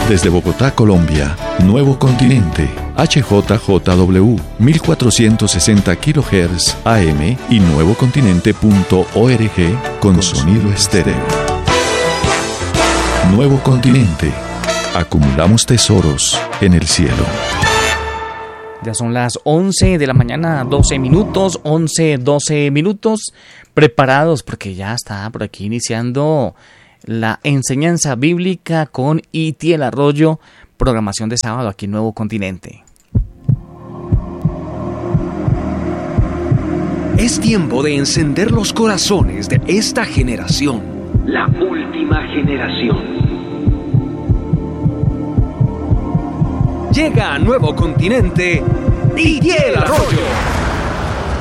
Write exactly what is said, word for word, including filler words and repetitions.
Desde Bogotá, Colombia, Nuevo Continente, H J J W, mil cuatrocientos sesenta kilohertz A M y nuevocontinente punto org con sonido estéreo. Nuevo Continente. Acumulamos tesoros en el cielo. Ya son las once de la mañana, doce minutos, once, doce minutos, preparados porque ya está por aquí iniciando la enseñanza bíblica con Itiel Arroyo, programación de sábado aquí en Nuevo Continente. Es tiempo de encender los corazones de esta generación, la última generación. Llega a Nuevo Continente Itiel Arroyo.